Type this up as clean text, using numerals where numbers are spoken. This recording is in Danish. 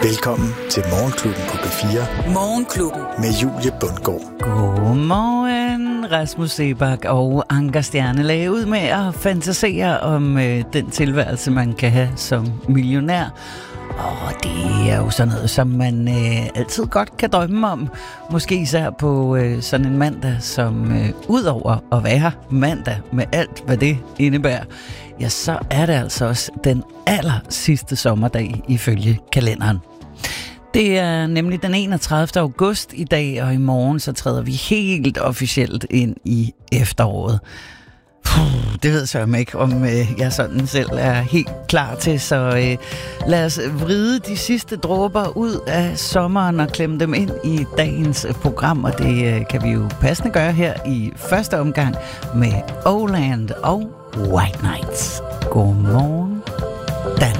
Velkommen til Morgenklubben på B4. Morgenklubben. Med Julie Bundgaard. Godmorgen, Rasmus Seebach og Anker Stjernelage, ud med at fantasere om den tilværelse, man kan have som millionær. Og det er jo sådan noget, som man altid godt kan drømme om. Måske især på sådan en mandag, som udover at være mandag med alt, hvad det indebærer, ja, så er det altså også den aller sidste sommerdag ifølge kalenderen. Det er nemlig den 31. august i dag, og i morgen så træder vi helt officielt ind i efteråret. Det ved jeg ikke, om jeg sådan selv er helt klar til, så lad os vride de sidste dråber ud af sommeren og klemme dem ind i dagens program, og det kan vi jo passende gøre her i første omgang med Oland og White Nights. Godmorgen, Danmark.